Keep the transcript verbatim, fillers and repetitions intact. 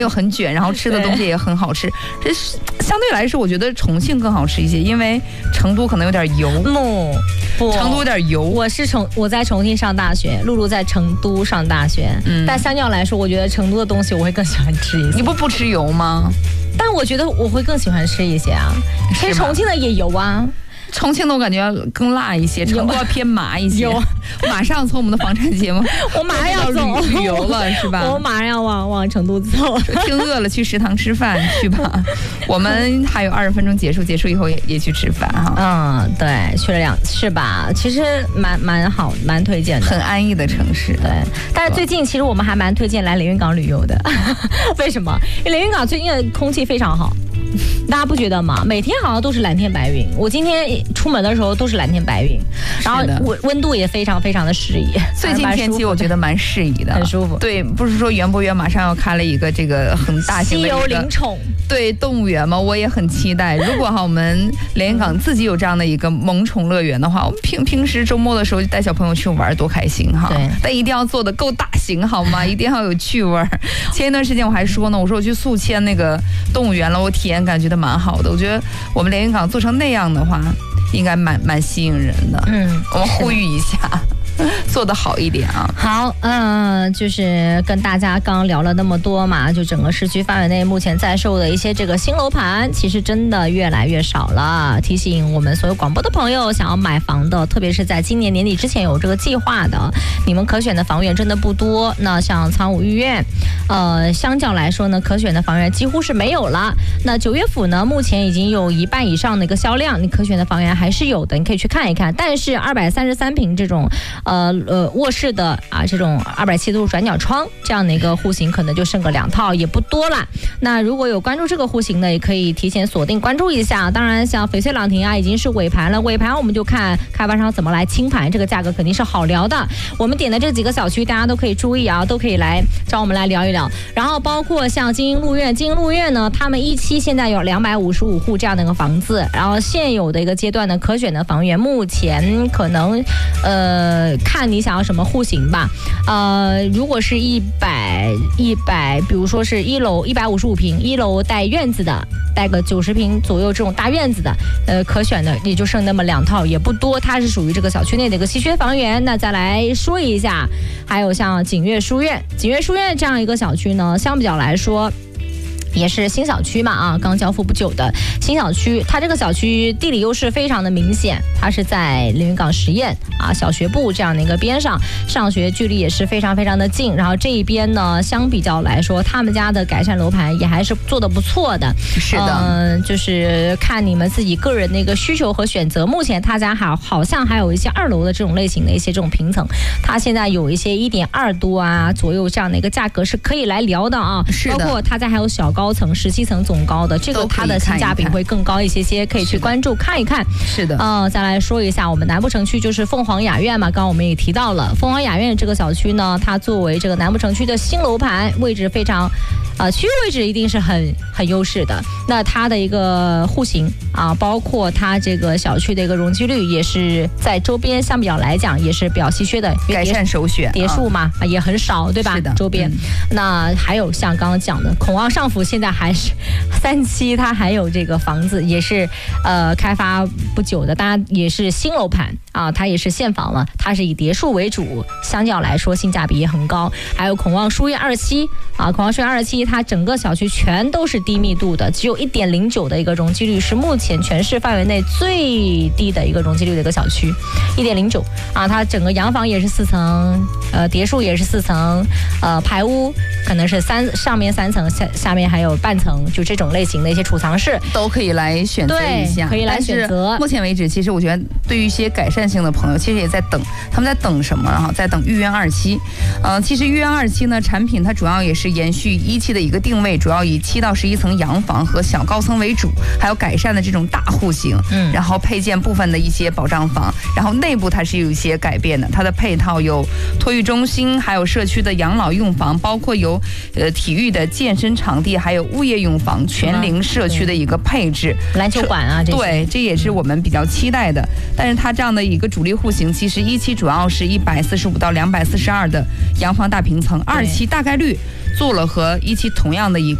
又很卷，然后吃的东西也很好吃。这相对来说，我觉得重庆更好吃一些，因为成都可能有点油。 不，不， 成都有点油。 我是重我在重庆上大学，露露在成都上大学。嗯，但相较来说，我觉得成都的东西我会更喜欢吃一些。 你不不吃油吗？ 但我觉得我会更喜欢吃一些啊。其实重庆的也油啊。 重庆的我感觉要更辣一些，成都要偏麻一些。有，马上从我们的房产节目， 我马上要走旅游了，是吧？ 我马上要往往成都走。 听饿了去食堂吃饭去吧。我们还有二十分钟结束，结束以后也也去吃饭哈。 嗯，对，去了两是吧？其实蛮蛮好，蛮推荐的， 很安逸的城市。 对，但是最近其实我们还蛮推荐来连云港旅游的。为什么？因为连云港最近的空气非常好。大家不觉得吗？每天好像都是蓝天白云。我今天出门的时候都是蓝天白云，然后温温度也非常非常的适宜。 最近天气我觉得蛮适宜的， 很舒服。 对，不是说园博园马上要开了一个这个很大型的西游灵宠对动物园吗？我也很期待。如果哈我们连云港自己有这样的一个萌宠乐园的话，我们平平时周末的时候就带小朋友去玩，多开心哈！ 对， 但一定要做的够大型好吗？一定要有趣味。前一段时间我还说呢，我说我去宿迁那个动物园了，我体验感觉得蛮好的。我觉得我们连云港做成那样的话，应该蛮蛮吸引人的。嗯，我们呼吁一下。做得好一点啊！ 好，嗯、呃，就是跟大家刚聊了那么多嘛，就整个市区范围内目前在售的一些这个新楼盘，其实真的越来越少了。提醒我们所有广播的朋友，想要买房的，特别是在今年年底之前有这个计划的，你们可选的房源真的不多。那像苍梧御苑，呃，相较来说呢，可选的房源几乎是没有了。那九月府呢，目前已经有一半以上的一个销量，你可选的房源还是有的，你可以去看一看。但是二百三十三平这种。呃呃，卧室的啊，这种二百七十度转角窗这样的一个户型，可能就剩个两套，也不多啦。那如果有关注这个户型的，也可以提前锁定关注一下。当然，像翡翠朗廷啊，已经是尾盘了，尾盘我们就看开发商怎么来清盘，这个价格肯定是好聊的。我们点的这几个小区，大家都可以注意啊，都可以来找我们来聊一聊。然后包括像金鹰路苑，金鹰路苑呢，他们一期现在有两百五十五户这样的一个房子，然后现有的一个阶段呢，可选的房源目前可能呃。看你想要什么户型吧，呃，如果是一百一百，比如说是一楼一百五十五平，一楼带院子的，带个九十平左右这种大院子的，呃，可选的也就剩那么两套，也不多，它是属于这个小区内的一个稀缺房源。那再来说一下，还有像锦悦书院，锦悦书院这样一个小区呢，相比较来说。也是新小区嘛啊，刚交付不久的新小区，它这个小区地理优势非常的明显，它是在连云港实验啊小学部这样的一个边上，上学距离也是非常非常的近。然后这一边呢，相比较来说，他们家的改善楼盘也还是做的不错的。 是的， 嗯、呃，就是看你们自己个人的一个需求和选择。目前他家好好像还有一些二楼的这种类型的一些这种平层，它现在有一些一点二多啊左右这样的一个价格是可以来聊的啊。 是的， 包括他家还有小高。高层十七层总高的这个，它的性价比会更高一些些，可以去关注看一看。 是的， 嗯、呃，再来说一下我们南部城区，就是凤凰雅苑嘛，刚刚我们也提到了凤凰雅苑这个小区呢，它作为这个南部城区的新楼盘，位置非常，呃，区域位置一定是很很优势的。那它的一个户型啊，包括它这个小区的一个容积率，也是在周边相比较来讲也是比较稀缺的， 改善首选， 别墅嘛、啊、也很少，对吧？ 是的， 周边、嗯。那还有像刚刚讲的孔旺上府。现在还是三期，它还有这个房子也是呃开发不久的，当然也是新楼盘啊，它也是现房了，它是以别墅为主，相较来说性价比也很高。还有孔旺书院二期啊，孔旺书院二期它整个小区全都是低密度的，只有一点零九的一个容积率，是目前全市范围内最低的一个容积率的一个小区，一点零九啊，它整个洋房也是四层，呃，别墅也是四层，呃，排屋可能是三上面三层，下下面还有半层，就这种类型的一些储藏室都可以来选择一下， 可以来选择。 目前为止，其实我觉得对于一些改善性的朋友，其实也在等，他们在等什么啊？在等御苑二期。呃，其实御苑二期呢，产品它主要也是延续一期的一个定位，主要以七到十一层洋房和小高层为主，还有改善的这种大户型，嗯，然后配件部分的一些保障房，然后内部它是有一些改变的，它的配套有托育中心，还有社区的养老用房，包括有呃体育的健身场地，还有物业用房，全龄社区的一个配置， 篮球馆啊，这对，这也是我们比较期待的。但是它这样的一个主力户型，其实一期主要是一百四十五到两百四十二的洋房大平层，二期大概率做了和一期同样的一个